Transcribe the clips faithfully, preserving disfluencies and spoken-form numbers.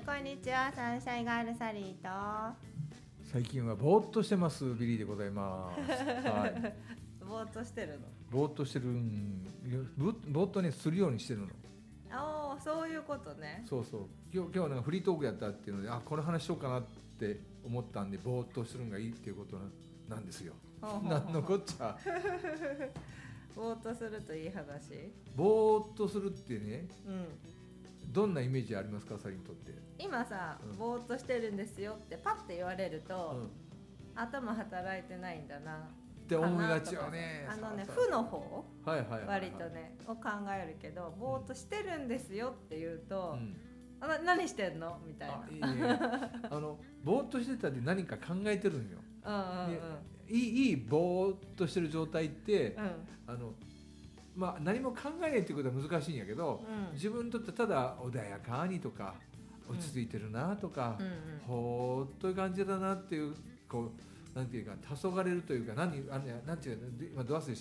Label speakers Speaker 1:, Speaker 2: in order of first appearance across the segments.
Speaker 1: こんにちは。サンシャインガールサリーと
Speaker 2: 最近はぼーっとしてますビリーでございます、はい、
Speaker 1: ぼーっとしてるの。
Speaker 2: ぼーっとしてるんぼぼーっとねするようにしてるの。
Speaker 1: ああ、そういうことね。
Speaker 2: そうそう、今日、今日はなんかフリートークやったっていうので、あ、この話しようかなって思ったんでぼーっとするのがいいっていうことなんですよ。なんのこっちゃ
Speaker 1: ぼーっとするといい話。
Speaker 2: ぼーっとするってね、
Speaker 1: うん、
Speaker 2: どんなイメージありますか、サリンにとって。
Speaker 1: 今さ、うん、ぼーっとしてるんですよってパッて言われると、うん、頭働いてないんだな
Speaker 2: って思いがちよね。
Speaker 1: あのね、負の方、
Speaker 2: はいはいはいはい、
Speaker 1: 割とねを考えるけど、ぼーっとしてるんですよって言うと、うん、あな何してんのみたいな。あ、いいね、
Speaker 2: あのぼーっとしてたって何か考えてるんよ。うんうんうん、いいいいぼーっとしてる状態って、うん、あのまあ、何も考えないっていうことは難しいんやけど、うん、自分にとってただ穏やかにとか落ち着いてるなとか、うんうんうん、ほーっという感じだなっていう、こうなんていうか黄昏れるというか、何あのなんていうの、今ど忘れした。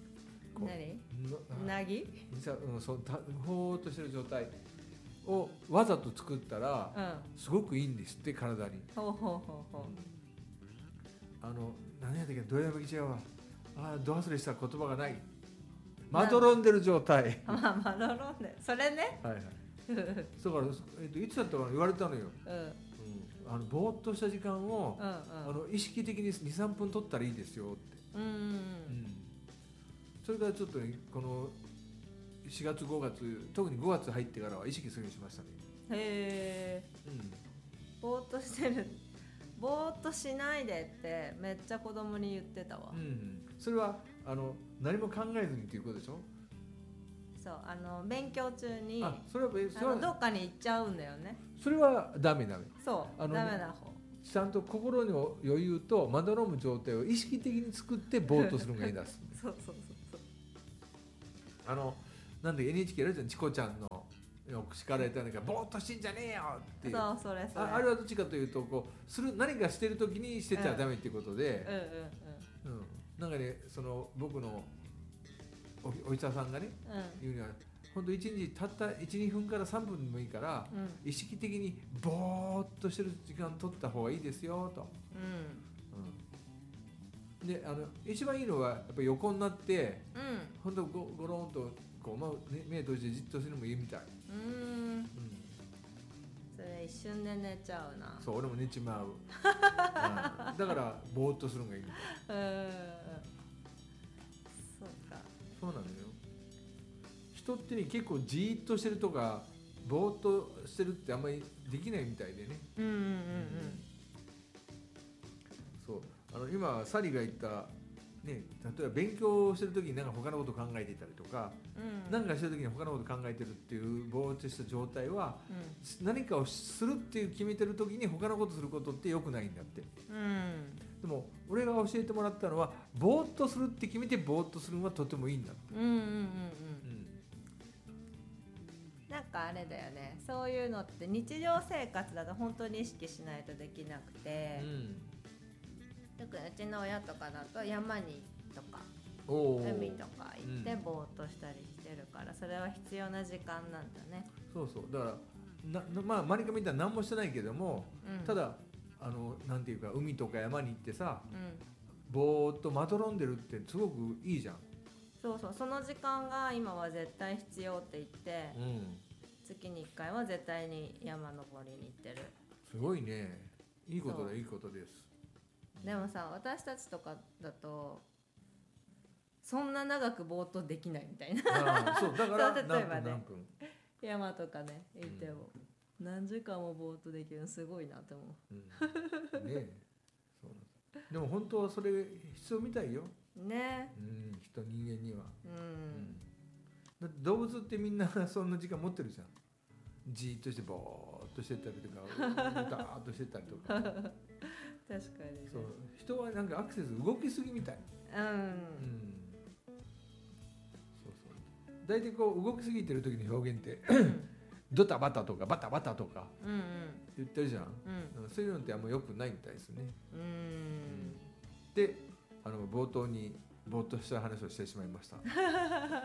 Speaker 1: 何？なぎ？
Speaker 2: うん、そう、たほーっとしてる状態をわざと作ったら、うん、すごくいいんですって体に。
Speaker 1: ほうほうほうほ
Speaker 2: う。あの何やったっけ、どれも違うわ。あ、ど忘れした、言葉がない。まどろんでる状態。
Speaker 1: まあ、まどろんで、それね。
Speaker 2: はいはい。だから、えっと、いつだったかな、言われたのよ。うん。うん、あのぼーっとした時間を、うんうん、あの意識的にに、さんぷん取ったらいいですよって。うんうんうん。それからちょっと、ね、このしがつごがつ、特にごがつ入ってからは意識するようにしましたね。
Speaker 1: へえ。うん。ぼーっとしてる。ぼーっとしないでってめっちゃ子供に言ってたわ。
Speaker 2: うんうん、それはあの何も考えずにっていうことでしょ。
Speaker 1: そう、あの勉強中に
Speaker 2: あ、それは、それは
Speaker 1: どっかに行っちゃうんだよね。
Speaker 2: それはダメダメ。
Speaker 1: そう、あの、ね、ダメな方。
Speaker 2: ちゃんと心の余裕とまどろむ状態を意識的に作ってぼーっとするのがいいです
Speaker 1: そうそうそうそう。
Speaker 2: あのなんで エヌエイチケー あるじゃん、チコちゃんのよく叱られたんだけど、ぼーっとしてんじゃねえよっていう。
Speaker 1: そう、それそれ。
Speaker 2: あ, あれはどっちかというと、こうする何かしてる時にしてちゃダメっていうことで、うんうんうんうん、なんかね、その僕の お, お医者さんがね、うん、言うには、本当いちにちたったいち、にふんからさんぷんでもいいから、うん、意識的にぼーっとしてる時間取った方がいいですよと、うんうん、で、あの一番いいのはやっぱり横になって、うん、本当ごごろんとこう、まあね、目閉じてじっとするのもいいみたい。うん、うん、
Speaker 1: それ一瞬で寝ちゃうな。
Speaker 2: そう、俺も寝ちまう、うん、だからぼーっとするのがいいみたい。うん、
Speaker 1: そうか。
Speaker 2: そうなのよ。人ってね、結構じーっとしてるとかぼーっとしてるってあんまりできないみたいでね。うんうんうんうん。そう、あの今サリーが言ったね、例えば勉強してる時になんか他のこと考えていたりとか、うん、なんかしてる時に他のこと考えてるっていうぼーっとした状態は、うん、何かをするっていう決めてる時に他のことすることって良くないんだって。うん、でも俺が教えてもらったのは、ぼーっとするって決めてぼーっとするのはとてもいいんだって。うんうんうんうん。
Speaker 1: なんかあれだよね、そういうのって日常生活だと本当に意識しないとできなくて、うん、特にうちの親とかだと山にとか海とか行ってぼーっとしたりしてるから、うん、それは必要な時間なんだね。
Speaker 2: そうそう、だからな、まあマリカみたいに何もしてないけども、うん、ただあのなんていうか、海とか山に行ってさ、うん、ぼーっとまどろんでるってすごくいいじゃん。
Speaker 1: そうそう、その時間が今は絶対必要って言って、うん、月にいっかいは絶対に山登りに行ってる。
Speaker 2: すごいね、いいことだ、いいことです。
Speaker 1: でもさ、私たちとかだとそんな長くぼーっとできないみたいな。
Speaker 2: あ、そうだから例えばね、何分
Speaker 1: 山とかね行っても、うん、何時間もぼーっとできるのすごいなって思う、
Speaker 2: うん、ねえ、そうなんです。でも本当はそれ必要みたいよね、うん、人人間には、うん、だって動物ってみんなそんな時間持ってるじゃん。じーっとしてぼーっとしてたりとか、ダーっとしてたりとか。確かに、ね、
Speaker 1: そう、
Speaker 2: 人はなんかアクセス動きすぎみたい。うん、うん、そうそう。大体こう動きすぎてる時の表現ってドタバタとかバタバタとか言ってるじゃん、うんうん、そういうのってあんま良くないみたいですね。うん、うん、で、あの冒頭にぼーっとした話をしてしまいました。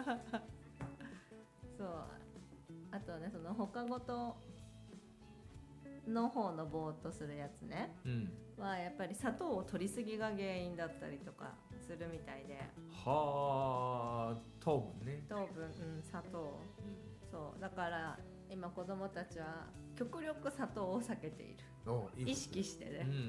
Speaker 1: そう、あとね、その他ごとの方のぼーっとするやつね、うん、はやっぱり砂糖を取りすぎが原因だったりとかするみたいで。は
Speaker 2: あ、糖分ね。
Speaker 1: 糖分、うん、砂糖、うん、そうだから今子供たちは極力砂糖を避けている。いい意識してね、うんうんうん、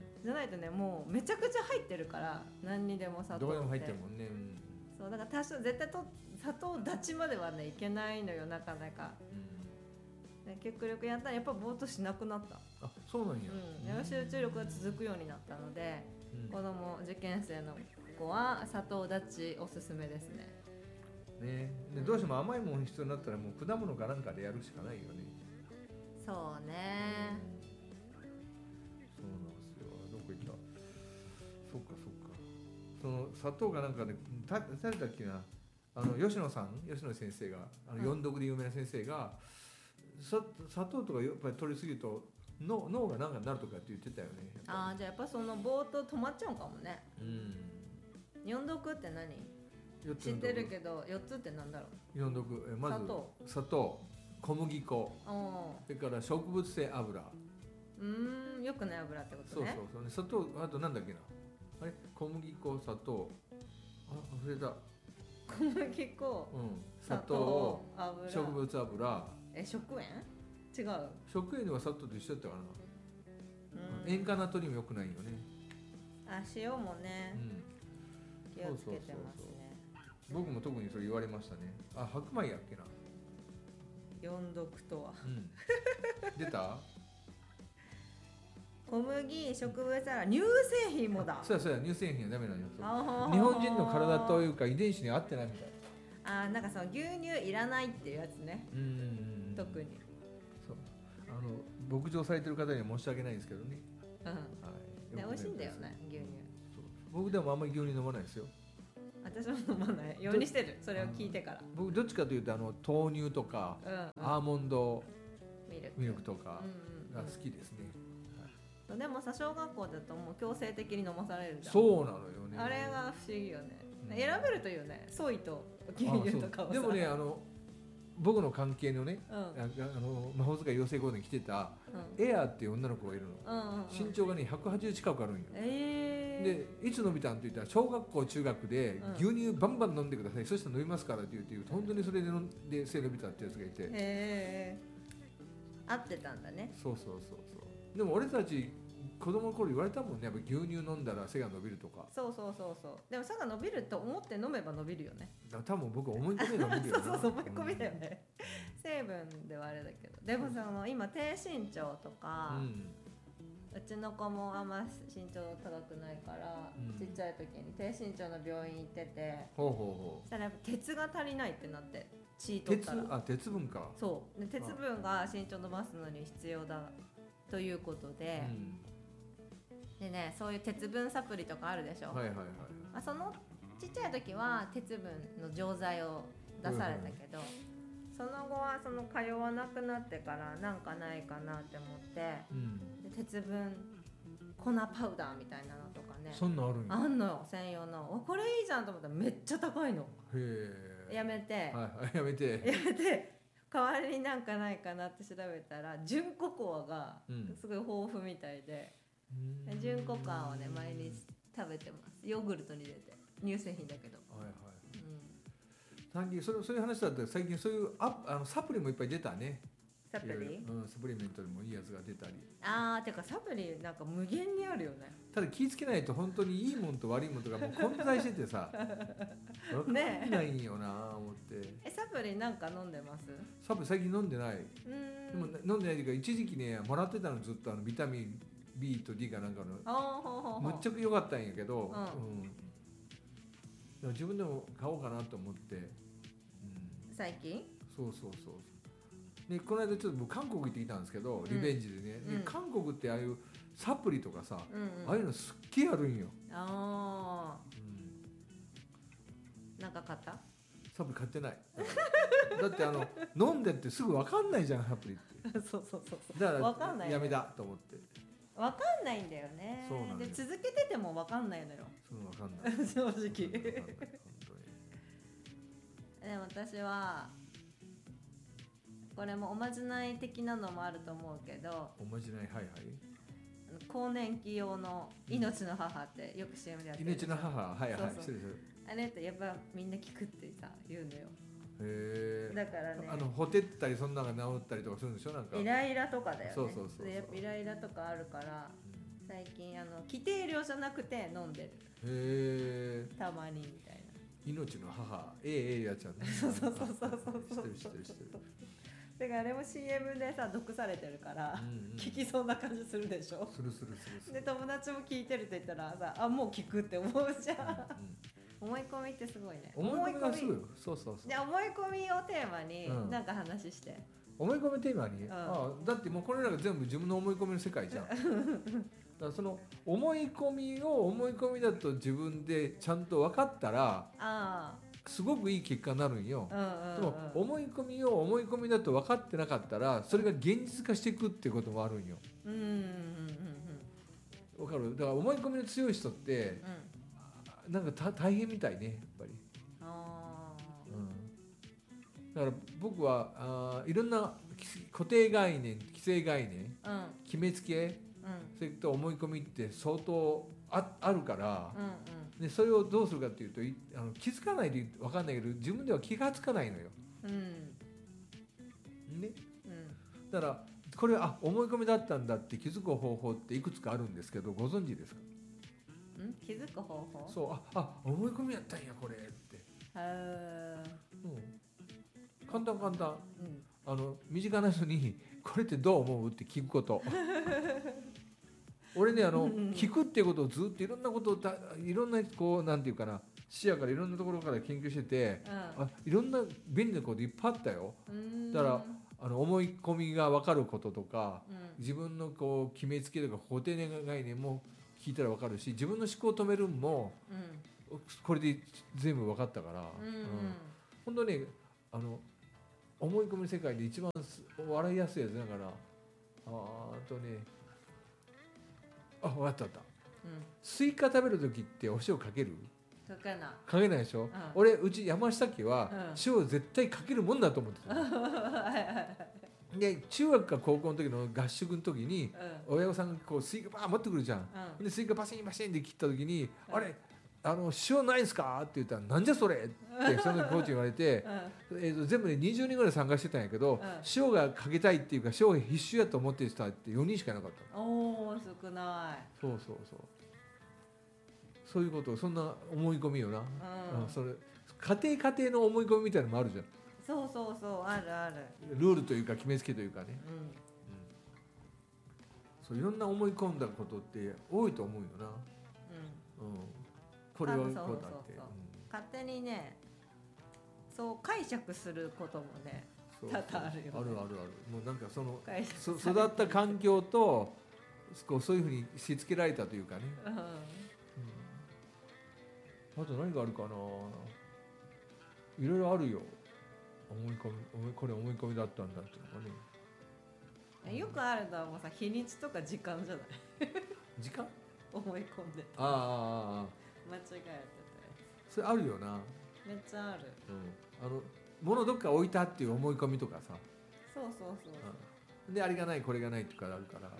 Speaker 1: じゃないとねもうめちゃくちゃ入ってるから何にでも砂糖って
Speaker 2: どうでも入ってるもんね、うん、
Speaker 1: そうだから多少絶対と砂糖立ちまではねいけないのよなかなか、うん、極力やったらやっぱぼーっとしなくなった。
Speaker 2: あ、そうなんや、
Speaker 1: うん、集中力が続くようになったので、うん、子供受験生の子は砂糖立ちおすすめですね。
Speaker 2: ねでどうしても甘いもの必要になったらもう果物かなんかでやるしかないよね。
Speaker 1: そうね、
Speaker 2: そうなんですよ。どこ行った。そっかそっか。その砂糖がなんかね、た誰だっけな、あの吉野さん、吉野先生があの四読で有名な先生が、うん、さ砂糖とかやっぱり取りすぎると脳脳がなんかなるとかって言ってたよね。
Speaker 1: ああ、じゃあやっぱそのぼーっと止まっちゃうかもね。うん。四読って何？知ってるけどよっつってなんだろう。
Speaker 2: 四読えまず砂糖、砂糖、小麦粉、それから植物性油。
Speaker 1: うーん、よくない油ってことね。
Speaker 2: そうそうそうね。砂糖、あとなんだっけな。あれ、小麦粉、砂糖。あ、忘れた。
Speaker 1: 小麦粉、うん、
Speaker 2: 砂糖、油、植物油。
Speaker 1: え、食塩？違う。
Speaker 2: 食塩は砂糖と一緒だったかな。うん、塩化ナトリウム良くないよね。
Speaker 1: あ、塩もね。うん、気をつけてますね。
Speaker 2: 僕も特にそれ言われましたね。あ、白米やっけな。
Speaker 1: 四読とは。うん、
Speaker 2: 出た？
Speaker 1: 小麦、植物油、乳製品もだ。
Speaker 2: そうやそうや、乳製品はダメなんよ。日本人の体というか遺伝子に合ってないみたい。
Speaker 1: あ、なんかその牛乳いらないっていうやつね。うん、特に。
Speaker 2: そう。あの牧場されてる方には申し訳ないんですけどね。うん。はい。
Speaker 1: ね、美味しいんだよね、牛乳。
Speaker 2: そう。僕でもあんまり牛乳飲まないですよ。
Speaker 1: 私も飲まないようにしてる。それを聞いてから。
Speaker 2: 僕どっちかというとあの豆乳とか、うんうん、アーモンドミルク、ミルクとかが好きですね。
Speaker 1: うんうん、でもさ、小学校だともう強制的に飲まされるじゃん。
Speaker 2: そうなのよね。
Speaker 1: あれが不思議よね。うん、選べるというね、ソイと牛乳とかをさ。
Speaker 2: でもね、あの僕の関係のね、うん、あの魔法使い養成講座に来てた、うん、エアーっていう女の子がいるの、うんうんうん、身長がねひゃくはちじゅう近くあるんよ、えー、でいつ伸びたんって言ったら小学校中学で牛乳バンバン飲んでください、うん、そしたら伸びますからって言って言うと本当にそれで飲んで背伸びたってやつがいて、え
Speaker 1: ー、合ってたんだね。
Speaker 2: そうそうそうそう。でも俺たち子供の頃言われたもんね、やっぱ牛乳飲んだら背が伸びるとか。
Speaker 1: そうそうそうそう。でも背が伸びると思って飲めば伸びるよね。
Speaker 2: 多分僕思い込み伸びるよね。
Speaker 1: そうそうそう、思い込みだよね、うん、成分ではあれだけど。でもその今低身長とか、うん、うちの子もあんま身長高くないから、うん、ちっちゃい時に低身長の病院行ってて、ほうほうほう、そしたらやっぱ鉄が足りないってなって、血取ったら。
Speaker 2: 鉄、あ、鉄分か。
Speaker 1: そうで、鉄分が身長伸ばすのに必要だということで、うんでね、そういう鉄分サプリとかあるでしょ、はいはいはい、まあ、そのちっちゃい時は鉄分の錠剤を出されたけど、はいはい、その後はその通わなくなってからなんかないかなって思って、うん、で鉄分粉パウダーみたいなのとかね、
Speaker 2: そんなあるんや。
Speaker 1: あんのよ、専用の。これいいじゃんと思ったらめっちゃ高いの。へー、やめて、
Speaker 2: はい、やめて
Speaker 1: やめて代わりになんかないかなって調べたら純ココアがすごい豊富みたいで、うん、純ココアをね毎日食べてます。ヨーグルトに入れて、乳製品だけど。はいはい、
Speaker 2: うん、最近それそういう話だったら最近そういうアあのサプリもいっぱい出たね。
Speaker 1: サプリ、
Speaker 2: うん、サプリメントでもいいやつが出たり。
Speaker 1: あー、てかサプリなんか無限にあるよね。
Speaker 2: ただ気ぃつけないと本当にいいもんと悪いもんとかもう混在しててさ分かんないんよな思って、ね、
Speaker 1: え、サプリなんか飲んでます？
Speaker 2: サプリ最近飲んでない。でも飲んでないというか一時期ねもらってたの、ずっとあのビタミン B と D かなんかのむっちゃく良かったんやけど、うんうん、でも自分でも買おうかなと思って、うん、
Speaker 1: 最近？
Speaker 2: そうそうそう。でこの間ちょっと僕韓国行ってきたんですけど、リベンジでね、うん、で韓国ってああいうサプリとかさ、うんうん、ああいうのすっげえあるんよ。ああ、
Speaker 1: うん、なんか買った？
Speaker 2: サプリ買ってない。だってあの飲んでってすぐ分かんないじゃん、サプリって。
Speaker 1: そうそうそうそう。
Speaker 2: だからやめだと思って。
Speaker 1: 分かんないんだよね。そうなんで続けてても分かんないのよ。
Speaker 2: そう分かんない。
Speaker 1: 正直。でも私はこれもおまじない的なのもあると思うけど、
Speaker 2: おまじない、はいはい、
Speaker 1: 更年期用の命の母ってよく シーエム でやってる。
Speaker 2: 命の母、はいはい、
Speaker 1: そうそう、あれってやっぱみんな聞くってさ言うのよ。
Speaker 2: へえ。
Speaker 1: だからね、
Speaker 2: あのほてったりそんなのが治ったりとかするんでしょ、なんか
Speaker 1: イライラとかだよね。
Speaker 2: そうそうそうそう、
Speaker 1: やっぱイライラとかあるから、うん、最近あの規定量じゃなくて飲んでる。へえ。たまにみたいな。
Speaker 2: 命の母、ええええやつやね。
Speaker 1: そうそうそうそうそうそう。
Speaker 2: 知ってる知ってる知ってる。
Speaker 1: だからあれも シーエム でさ毒されてるから、うんうん、聞きそうな感じするでしょ。
Speaker 2: するするするする。
Speaker 1: で友達も聞いてるって言ったらさ、あもう聞くって思うじゃん。うんうん、思い込みってすごいね。
Speaker 2: 思い込みがすぐ。そうそうそう。
Speaker 1: じゃあ思い込みをテーマになんか話して。
Speaker 2: うん、思い込みテーマに、うん、あだってもうこれらが全部自分の思い込みの世界じゃん。だからその思い込みを思い込みだと自分でちゃんと分かったら、あすごくいい結果になるんよ。うんうんうん、でも思い込みを思い込みだと分かってなかったらそれが現実化していくっていうこともあるんよ。うんうんうんうん、分かる。だから思い込みの強い人って、うん、なんかた大変みたいねやっぱり。あ、うん、だから僕はあいろんな固定概念、既成概念、うん、決めつけ、うん、それと思い込みって相当 あ, あるから、うんうん、でそれをどうするかっていうとあの気づかないで分かんないけど自分では気がつかないのよ。うんねうん、だからこれはあ思い込みだったんだって気づく方法っていくつかあるんですけどご存知ですか？
Speaker 1: ん気づく方法？
Speaker 2: そうああ思い込みやったんやこれって。へー、うん、簡単簡単、うん、あの身近な人にこれってどう思うって聞くこと。俺ねあの聞くっていうことをずっといろんなことをたいろんなこうなんていうかな視野からいろんなところから研究してて、うん、あいろんな便利なこといっぱいあったよ。だからあの思い込みが分かることとか、うん、自分のこう決めつけとか固定概念も聞いたら分かるし自分の思考を止めるのも、うん、これで全部分かったから、うんうん、本当ねあの思い込みの世界で一番笑いやすいやつだからあとねあ分かった分かった、うん、スイカ食べる時ってお塩かける？
Speaker 1: かけない。
Speaker 2: かけないでしょ、うん、俺うち山下家は塩絶対かけるもんだと思ってた、うん、で中学か高校の時の合宿の時に、うん、親御さんがこうスイカバーン持ってくるじゃん、うん、でスイカバシンバシンって切った時に、うん、あれあの塩ないんすかって言ったらなんじゃそれってその時コーチに言われて、うんえー、と全部でにじゅうにんぐらい参加してたんやけど、うん、塩がかけたいっていうか塩が必須やと思ってる人ってよにんしかいなかった。
Speaker 1: おー少ない。
Speaker 2: そうそうそうそういうことそんな思い込みよな、うんうん、それ家庭家庭の思い込みみたいなのもあるじゃん。
Speaker 1: そうそうそうあるある
Speaker 2: ルールというか決めつけというかね、うんうん、そういろんな思い込んだことって多いと思うよな、うんうん、これはこうだって、うん、
Speaker 1: 勝手にねそう解釈することもね多々あるよね。
Speaker 2: あるあるあるもうなんかそのそ育った環境とこうそういうふうにしつけられたというかね、うんうん、あと何があるかないろいろあるよ思い込みこれ思い込みだったんだっていうのが
Speaker 1: ねよくあるのはもうさ日にちとか時間じゃない
Speaker 2: 時間
Speaker 1: 思い込んで
Speaker 2: ああああ
Speaker 1: 間違えてて
Speaker 2: それあるよな
Speaker 1: めっちゃある、
Speaker 2: うん、あの物どっか置いたっていう思い込みとかさ
Speaker 1: そうそうそうそう、
Speaker 2: うん、であれがないこれがないとかあるから、うんうん、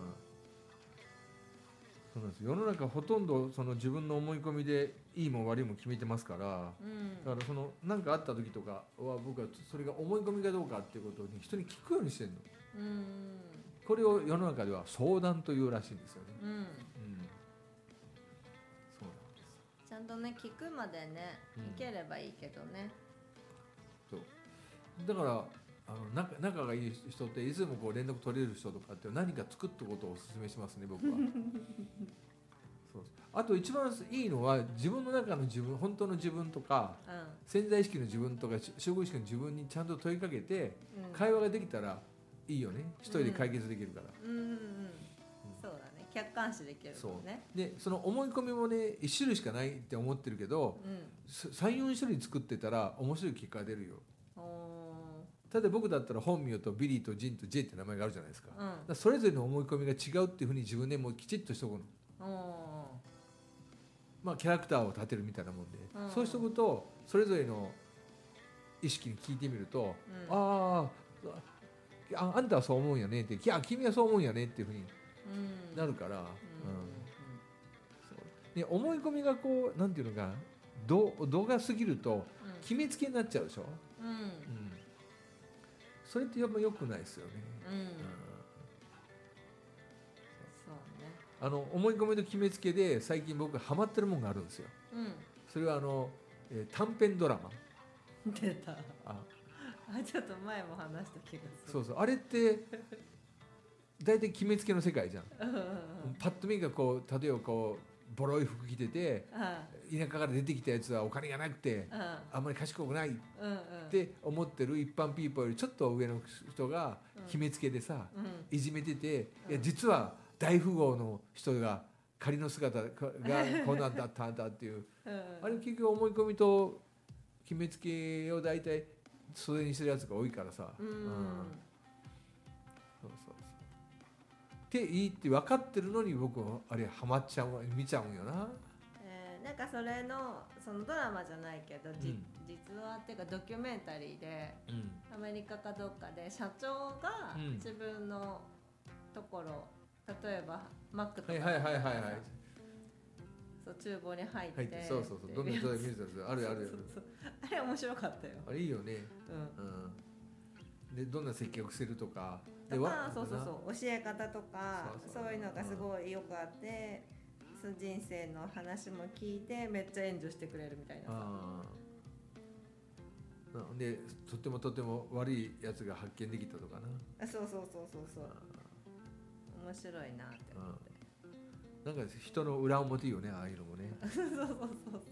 Speaker 2: そうなんです世の中ほとんどその自分の思い込みでいいも悪いも決めてますから、うん、だからその何かあった時とかは僕はそれが思い込みかどうかっていうことを、ね、人に聞くようにしてるの、うん、これを世の中では相談というらしいんですよね、うんうん、そうなんです
Speaker 1: ちゃんとね聞くまでねいければいいけどね、
Speaker 2: うん、そうだからあの仲, 仲がいい人っていつもこう連絡取れる人とかって何か作ったことをお勧めしますね僕はそうあと一番いいのは自分の中の自分本当の自分とか、うん、潜在意識の自分とか集合意識の自分にちゃんと問いかけて、うん、会話ができたらいいよね一人で解決できるから、うんうんうんうん、
Speaker 1: そうだね客観視できるもんね。
Speaker 2: でその思い込みもね一種類しかないって思ってるけど、うん、さん、よん種類作ってたら面白い結果が出るよ。ただ僕だったら本名とビリーとジンとジェイって名前があるじゃないですか、うん、だからそれぞれの思い込みが違うっていうふうに自分でもうきちっとしておくの、まあキャラクターを立てるみたいなもんで、うん、そうしておくとそれぞれの意識に聞いてみると、うん、あああ, あんたはそう思うんやねって、いや君はそう思うんやねっていうふうになるから、うんうんそうね、思い込みがこうなんていうのか度度が過ぎると決めつけになっちゃうでしょ、うんうん、それってやっぱ良くないですよね、うんうん、そうね、あの思い込みと決めつけで最近僕ハマってるものがあるんですよ、うん、それはあの、えー、短編ドラマ
Speaker 1: 出たああちょっと前も話した気がする。
Speaker 2: そうそう、あれって大体決めつけの世界じゃんパッと見がこう例えばこうボロい服着てて田舎から出てきたやつはお金がなくてあんまり賢くないって思ってる一般ピーポーよりちょっと上の人が決めつけでさ、いじめてて、いや実は大富豪の人が仮の姿がこんなんだったんだっていうあれ結局思い込みと決めつけを大体袖にしてるやつが多いからさ、うん、うん、そうそうそうっていいって分かってるのに僕はあれハマっちゃう見ちゃうんよな、
Speaker 1: えー、なんかそれのそのドラマじゃないけど、うん、実話っていうかドキュメンタリーで、うん、アメリカかどっかで社長が自分のところ、うん、例えばマックとか
Speaker 2: はいはいはいはいはい
Speaker 1: そう厨房に入って、
Speaker 2: はい、そうそうそうどんどんどんどん見るあるあるある
Speaker 1: そうそうそうあれ面白かったよ。
Speaker 2: あれいいよね、うんうん、でどんな接客するとか
Speaker 1: でわそうそうそう教え方とかそういうのがすごいよくあって、うん、人生の話も聞いてめっちゃ援助してくれるみたいなさ
Speaker 2: あでとってもとっても悪いやつが発見できたとかな
Speaker 1: あそうそうそうそうそう面白いなって思って、
Speaker 2: なんか人の裏表いいよねああいうのもね
Speaker 1: そうそうそうそう、うん、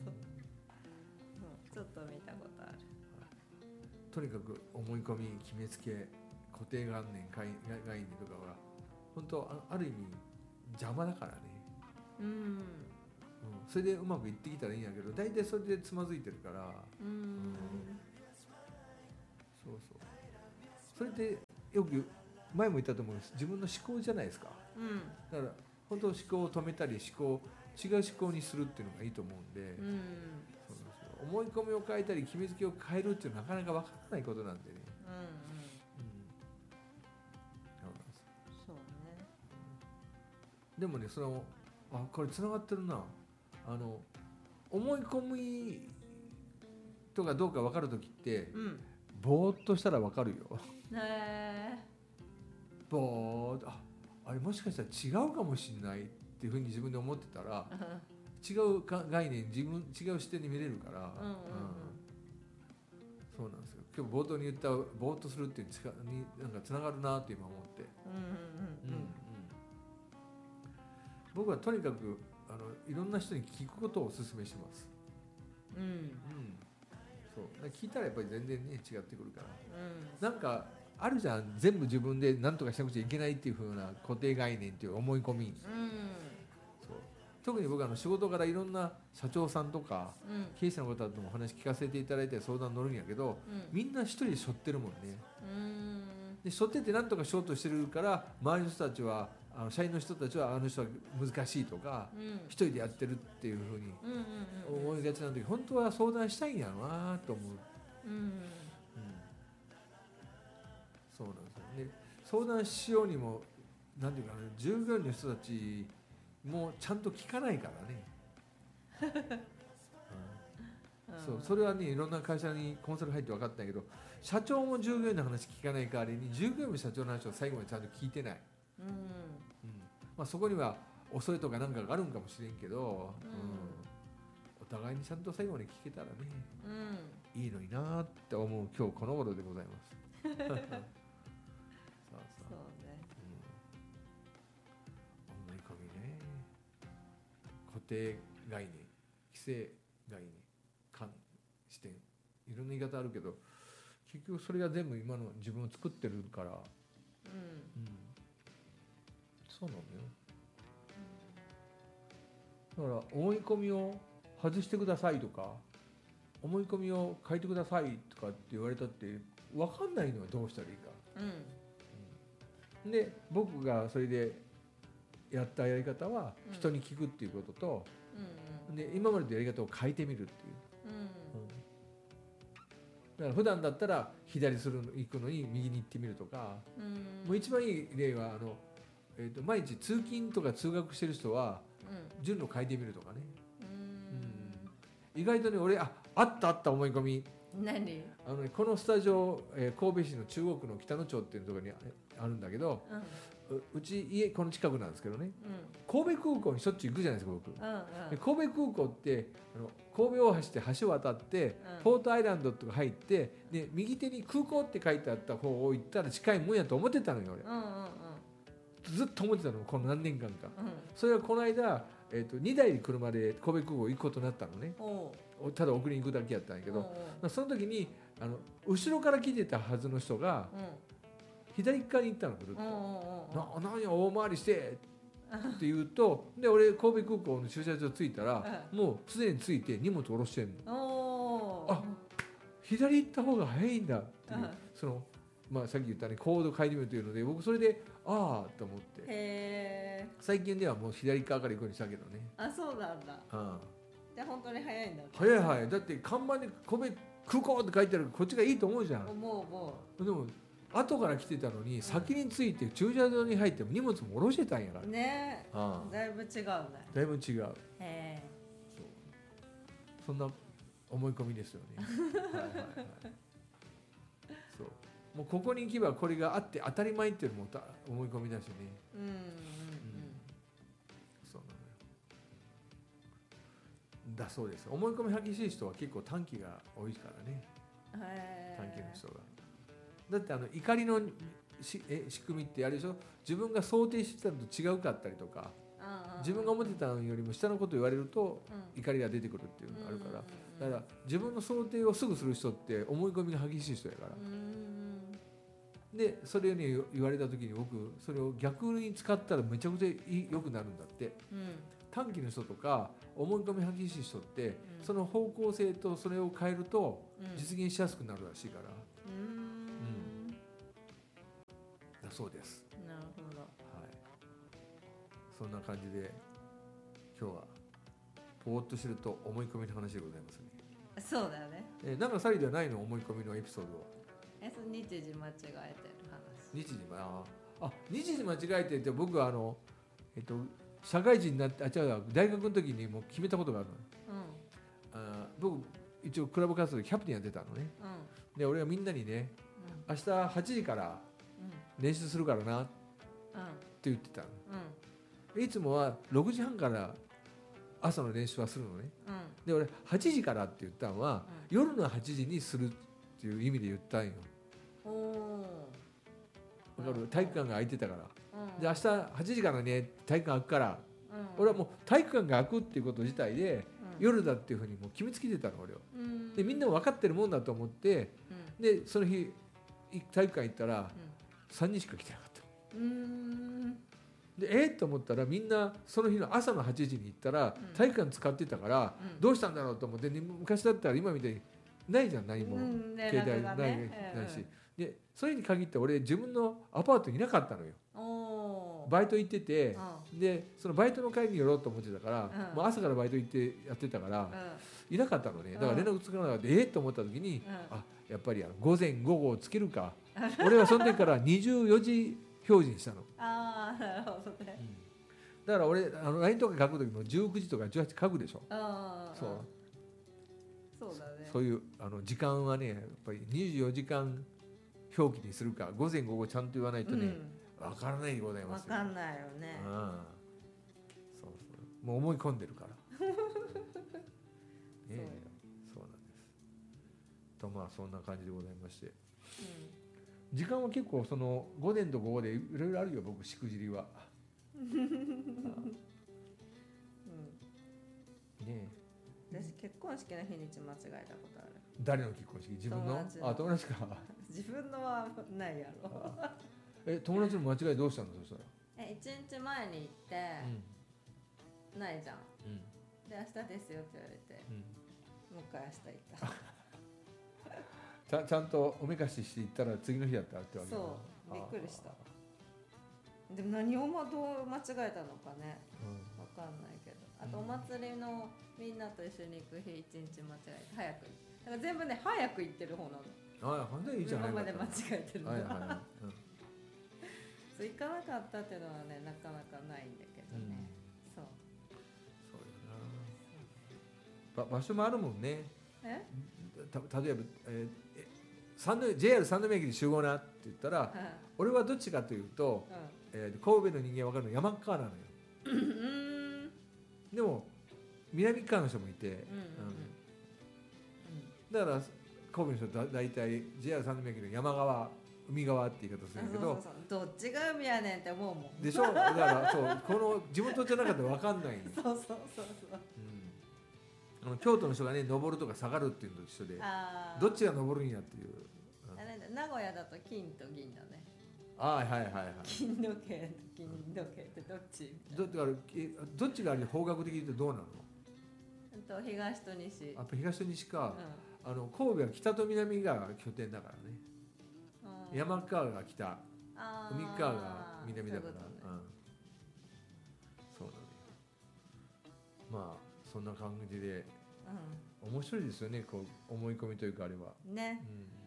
Speaker 1: ちょっと見たことある。
Speaker 2: とにかく思い込み決めつけ固定概念概念とかは本当 あ, ある意味邪魔だからね、うん、うん、それでうまくいってきたらいいんやけど大体それでつまずいてるから、うんうん、そうそうそれってよく前も言ったと思うんです自分の思考じゃないですか、うん、だから本当思考を止めたり思考違う思考にするっていうのがいいと思うんで、うん、そうそう思い込みを変えたり決めつけを変えるっていうのはなかなか分からないことなんでね、うんうんうん、そうね、でもねそのあこれつながってるなあの思い込みとかどうか分かるときって、うん、ぼーっとしたら分かるよへーぼーっとああれもしかしたら違うかもしれないっていうふうに自分で思ってたら違う概念自分違う視点に見れるから、うんうんうんうん、そうなんですよ今日冒頭に言ったぼーっとするっていうになんかつながるなって今思って、うんうんうんうんうん、僕はとにかくあのいろんな人に聞くことをお勧めします、うんうん、そう聞いたらやっぱり全然ね違ってくるから、うん、なんかあるじゃん全部自分で何とかしなくちゃいけないっていう風な固定概念っていう思い込み、うん、そう特に僕はあの仕事からいろんな社長さんとか、うん、経営者の方ともお話聞かせていただいて相談乗るんやけど、うん、みんな一人で背負ってるもんね、うん、で背負ってて何とかしようとしてるから周りの人たちはあの社員の人たちはあの人は難しいとか、うん、一人でやってるっていう風に思いがちなんだけど本当は相談したいんやろなと思う、うんうんそうなんですよね、相談しようにもなんていうかね従業員の人たちもちゃんと聞かないからね、うん、そうそれはねいろんな会社にコンサル入って分かったんやけど社長も従業員の話聞かない代わりに従業員も社長の話を最後までちゃんと聞いてない、うんうんまあ、そこには恐れとかなんかがあるんかもしれんけど、うんうん、お互いにちゃんと最後まで聞けたらね、うん、いいのになって思う今日この頃でございますそうね、うん、思い込みね固定概念規制概念観視点いろんな言い方あるけど結局それが全部今の自分を作ってるから、うんうん、そうなのよ、うん、だから思い込みを外してくださいとか思い込みを変えてくださいとかって言われたって分かんないのはどうしたらいいか、うんで僕がそれでやったやり方は人に聞くっていうことと、うんうん、で今までのやり方を変えてみるっていう、うんうん、 だから普段だったら左するの行くのに右に行ってみるとか、うん、もう一番いい例はあの、えー、と毎日通勤とか通学してる人は、うん、順路変えてみるとかね、うん、意外とね俺ああったあった思い込み
Speaker 1: 何
Speaker 2: あの、ね、このスタジオ、えー、神戸市の中央区の北野町っていうところにあるんだけど、うん、う, うち家この近くなんですけどね、うん、神戸空港にしょっちゅう行くじゃないですか僕、うんうん、で神戸空港ってあの神戸大橋って橋を渡って、うん、ポートアイランドとか入ってで右手に空港って書いてあった方を行ったら近いもんやと思ってたのよ俺、うんうんうん、ずっと思ってたのこの何年間か、うん、それはこの間、えー、とにだい車で神戸空港行くことになったのね、ただ送りに行くだけやったんやけど、うんうん、その時にあの後ろから来てたはずの人が、うん、左側に行ったのぐるっと、うんうんうん、な何や大回りしてって言うとで俺神戸空港の駐車場着いたら、うん、もうすでに着いて荷物下ろしてんの、おあ左行った方が早いんだっていう、うん、そのまあ、さっき言ったねコード書いてみるというので僕それでああと思ってへ最近ではもう左側から行くようにしたけどね。
Speaker 1: あそうなんだ、うん、じゃあ本当に早いんだ。
Speaker 2: 早い早いだって看板に神戸空港って書いてあるこっちがいいと思うじゃん。
Speaker 1: 思う思
Speaker 2: うでも後から来てたのに先に着いて駐車場に入っても荷物も下ろしてたんやから
Speaker 1: ねえ、ああだいぶ違うね。
Speaker 2: だいぶ違う。へえそうそんな思い込みですよねはいはい、はい、そうもうここに行けばこれがあって当たり前っていうのも思い込みだしね。うんうんうん、うん、そうなのよだそうです。思い込み激しい人は結構短気が多いからね。へ短気の人がだってあの怒りのしえ仕組みってあれでしょ自分が想定してたのと違うかったりとか自分が思ってたのよりも下のこと言われると怒りが出てくるっていうのがあるから、だから自分の想定をすぐする人って思い込みが激しい人やから、でそれに言われた時に僕それを逆に使ったらめちゃくちゃ良くなるんだって、うん、短気の人とか思い込み激しい人って、うん、その方向性とそれを変えると実現しやすくなるらしいから、うんうん、だそうです。
Speaker 1: なるほど、はい、
Speaker 2: そんな感じで今日はぼーっとしてると思い込みの話でございますね。
Speaker 1: そうだよね。
Speaker 2: えなんかサリではないの思い込みのエピソードは。
Speaker 1: えその日時間違えてる話。
Speaker 2: 日時ああ日時間違えてって僕はあのえっと社会人になってあ違う大学の時にもう決めたことがあるの、うん、あ僕一応クラブ活動でキャプテンやってたのね、うん、で俺はみんなにね、うん、明日はちじから練習するからなって言ってたの、うん、いつもはろくじはんから朝の練習はするのね、うん、で俺はちじからって言ったのは、うん、夜のはちじにするっていう意味で言ったんよ。分かる体育館が空いてたから、うん、で明日はちじからね体育館開くから、うん、俺はもう体育館が開くっていうこと自体で、うん、夜だっていうふうにもう決めつけてたの俺は、うん、でみんなも分かってるもんだと思って、うん、でその日体育館行ったら、うん、さんにんしか来てなかった、うん、でえー、と思ったらみんなその日の朝のはちじに行ったら、うん、体育館使ってたから、うん、どうしたんだろうと思って、ね、昔だったら今みたいにないじゃん何も、うん、携帯ない、ね、ないし、うん、でそれに限って俺自分のアパートにいなかったのよ。バイト行ってて、うん、でそのバイトの会に寄ろうと思ってたから、うん、もう朝からバイト行ってやってたから、うん、いなかったのね。だから連絡つかなかった、うん、えー、と思った時に、うん、あやっぱりあの午前午後をつけるか俺はその時からにじゅうよじ表示にしたのああなるほどね、うん、だから俺あの ライン とか書く時もじゅうくじとかじゅうはち書くでしょ。あそう
Speaker 1: そうだね。
Speaker 2: そういうあの時間はねやっぱりにじゅうよじかん表記にするか午前午後ちゃんと言わないとね、うん、分からないでございますよ。
Speaker 1: 分かんないよね。
Speaker 2: あそうそうもう思い込んでるからねえそうなんですとまあそんな感じでございまして、うん、時間は結構その午前と午後でいろいろあるよ僕しくじりはうん、ね
Speaker 1: え私結婚式の日にち間違えたことある。
Speaker 2: 誰の結婚式？自分の？友あ友達か
Speaker 1: 自分のはないやろ
Speaker 2: え友達の間違いどうしたのそしたら。
Speaker 1: え一日前に行って、うん、ないじゃん、うん、で明日ですよって言われて、うん、もう一回明日行った
Speaker 2: ちゃ, ちゃんとおめかしして行ったら次の日だったってわけ。
Speaker 1: そうびっくりした。でも何をどう間違えたのかね、うん、分かんないけど、あとお祭りのみんなと一緒に行く日一日間違えて早くだから全部ね早く行ってる方なの。
Speaker 2: ああ、ほんとにいいじゃないか。
Speaker 1: 今まで間違えてるの。
Speaker 2: はいはいはい、うん、
Speaker 1: そう行かなかったっていうのはねなかなかないんだけどね、うん、そう
Speaker 2: そうよな。ば場所もあるもんね。
Speaker 1: え
Speaker 2: た例えば、えー、三宮 ジェイアール 三宮駅に集合なって言ったら、うん、俺はどっちかというと、うんえー、神戸の人間分かるの山川なのよ。うんでも南側の人もいて、うんうんうんうん、だから神戸の人はだいたい ジェイアール 三宮駅の山側海側って言い方するけど、そうそう
Speaker 1: そうどっちが海やねんって思うもん
Speaker 2: でしょ。だからそうこの地元じゃなかったら分かんない
Speaker 1: そうそうそうそう、
Speaker 2: うん、あの京都の人がね登るとか下がるっていうのと一緒でどっちが登るんやっていう、
Speaker 1: うん、あれ名古屋だと金と銀だね。
Speaker 2: あはいはいはいはい。
Speaker 1: 金時計と金時計ってどっち？
Speaker 2: ど, だからどっちがあれ方角的に言うとどうなの？
Speaker 1: と東と西。
Speaker 2: あ東と西か、うん、あの神戸は北と南が拠点だからね。山川が北、海川が南だから。そうだね。まあそんな感じで、うん、面白いですよね。こう思い込みというかあれは。ね。うん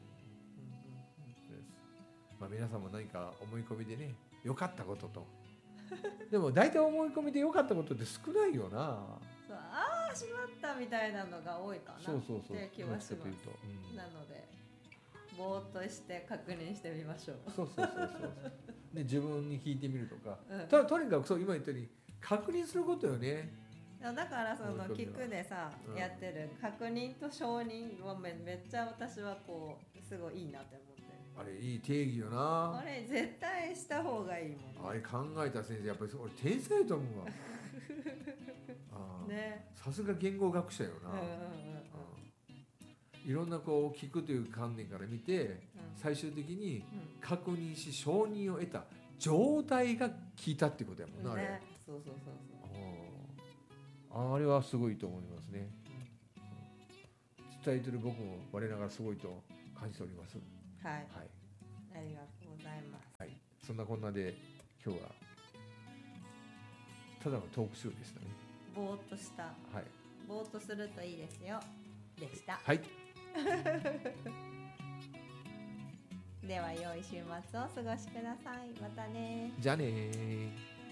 Speaker 2: まあ、皆さんも何か思い込みでね良かったこととでも大体思い込みで良かったことって少ないよな。
Speaker 1: そうああしまったみたいなのが多いかな
Speaker 2: そうそうそう
Speaker 1: って気はします、うん、なのでぼーっとして確認してみましょう。
Speaker 2: そうそうそうそうで自分に聞いてみるとか、うん、と, とにかくそう今言ったように確認することよね。
Speaker 1: だからその聞くでさ、うん、やってる確認と承認は め, めっちゃ私はこうすごいいいなって思って。
Speaker 2: あれいい定義よな。
Speaker 1: あれ絶対した方がいいもん、ね、
Speaker 2: あれ考えた先生やっぱり俺天才と思うわあね、さすが言語学者よな、うんうんうんうん、いろんなこう聞くという観念から見て、うん、最終的に確認し承認を得た状態が聞いたってことやもんな、うん、あれ、ね、そうそうそうそうあ, あれはすごいと思いますね、うん、伝えてる僕も我ながらすごいと感じております。
Speaker 1: はい、はい、ありがとうございます、
Speaker 2: はい、そんなこんなで今日はただのトークショーでしたね。
Speaker 1: ぼーっとした、はい、ぼーっとするといいですよでした。
Speaker 2: はい
Speaker 1: では良い週末をお過ごしください。またね。
Speaker 2: じゃあね。